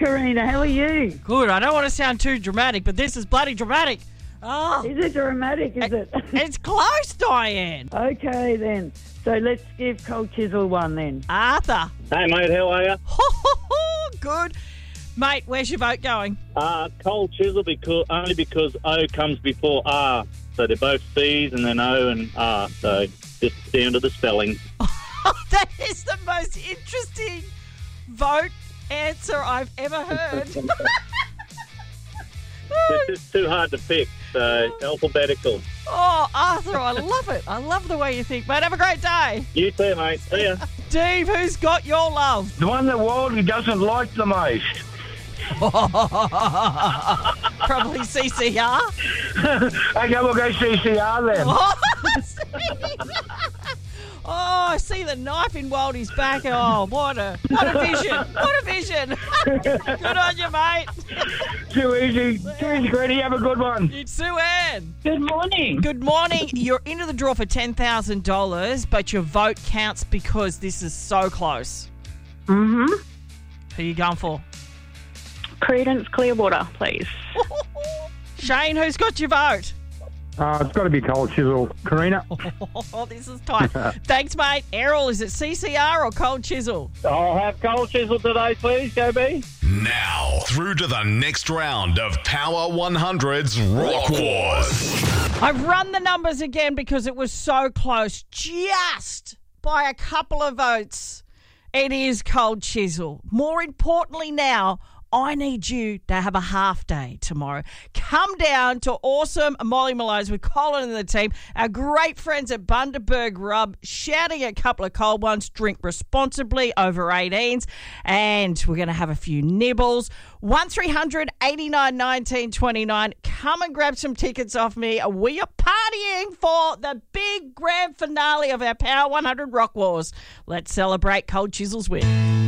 Karina, how are you? Good. I don't want to sound too dramatic, but this is bloody dramatic. Oh, Is it dramatic, is it? it's close, Diane. Okay, then. So let's give Cold Chisel one, then. Arthur. Hey, mate, how are you? Good. Mate, where's your vote going? Cold Chisel only because O comes before R. So they're both C's and then O and R. So just down to the spelling. That is the most interesting vote answer I've ever heard. It's just too hard to pick. So alphabetical. Oh, Arthur, I love it. I love the way you think, mate. Have a great day. You too, mate. See ya. Steve, who's got your love? The one that Wildie doesn't like the most. Probably CCR. Okay, we'll go CCR then. Oh, I see the knife in Waldie's back. Oh, what a vision. What a vision. Good on you, mate. Too easy. Too easy, Granny. Have a good one. It's Sue Ann. Good morning. Good morning. You're into the draw for $10,000, but your vote counts because this is so close. Mm-hmm. Who are you going for? Creedence Clearwater, please. Shane, who's got your vote? It's got to be Cold Chisel. Karina? Oh, this is tight. Thanks, mate. Errol, is it CCR or Cold Chisel? I'll have Cold Chisel today, please, KB. Now, through to the next round of Power 100's Rock Wars. I've run the numbers again because it was so close, just by a couple of votes. It is Cold Chisel. More importantly now, I need you to have a half day tomorrow. Come down to awesome Molly Mallows with Colin and the team, our great friends at Bundaberg Rub, shouting a couple of cold ones, drink responsibly, over 18s, and we're going to have a few nibbles. 1300 89 19 29. Come and grab some tickets off me. We are partying for the big grand finale of our Power 100 Rock Wars. Let's celebrate Cold Chisel's win.